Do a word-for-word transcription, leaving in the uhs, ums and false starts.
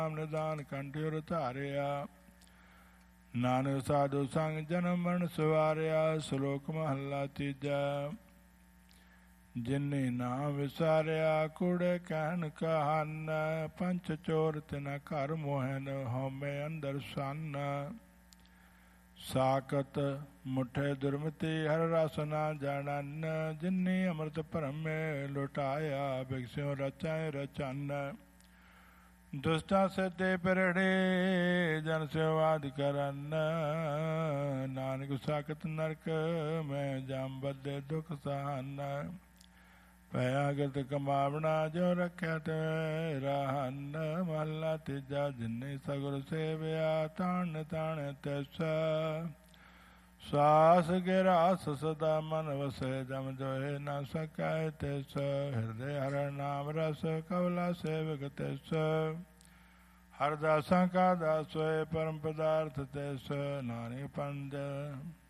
ਨਿਦਾਨ ਕੰਠਿ ਉਰ ਧਾਰਿਆ। ਨਾਨਕ ਸਾਧੂ ਸੰਗ ਜਨਮ ਮਰਨ ਸਵਾਰਿਆ। ਸ਼ਲੋਕ ਮਹੱਲਾ ਤੀਜਾ। ਜਿਨੇ ਨਾਮ ਵਿਸਾਰਿਆ ਕੂੜੇ ਕਹਿਣ ਕਹਾਨ। ਪੰਚ ਚੋਰ ਤਿਨਾ ਘਰ ਮੋਹਨ ਹਉਮੈ ਅੰਦਰ ਸੰਨ। ਸਾਕਤ ਮੁਠੇ ਦੁਰਮਤੀ ਹਰ ਰਸ ਨਾ ਜਾਣਨ। ਜਿਨੇ ਅੰਮ੍ਰਿਤ ਭਰਮੇ ਲੁਟਾਇਆ ਬਿਕਸਿਉ ਰਚੈ ਰਚਨ। ਦੁਸ਼ਟਾਂ ਸਦੇ ਪਰੜੇ ਜਨ ਸੇਵਾਦ ਕਰਨ। ਨਾਨਕ ਸਾਕਤ ਨਰਕ ਮੈਂ ਜਾਮ ਬੱਧੇ ਦੁਖ ਸਹਨ। ਭਇਆ ਗਤ ਕਮਾਵਣਾ ਜੋ ਰੱਖਿਆ ਤੇ ਰਹਨ। ਮਹੱਲਾ ਤੀਜਾ। ਜਿਨੇ ਸਗੁਰ ਸੇਵਿਆ ਤਾਣ ਤਾਣ ਤਿਸ। ਸਾਸ ਗਿਰਾਸ ਸਦਾ ਮਨ ਵਸੈ ਜਮ ਜੋਏ ਨਾ ਸਕੈ ਤਿਸ। ਹਿਰਦੇ ਹਰਿ ਨਾਮ ਰਸ ਕਵਲਾ ਸੇਵਕ ਤਿਸ। ਹਰਿ ਦਾਸਾਂ ਕਾ ਦਾਸ ਹੋਏ ਪਰਮ ਪਦਾਰਥ ਤਿਸ। ਨਾਨਕ ਪੰਜ